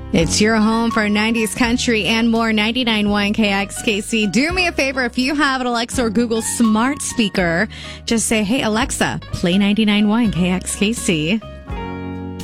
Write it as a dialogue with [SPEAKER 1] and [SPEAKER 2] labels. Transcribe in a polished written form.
[SPEAKER 1] It's your home for 90s country and more. 99.1 KXKC. Do me a favor, if you have an Alexa or Google smart speaker, just say, hey, Alexa, play 99.1 KXKC.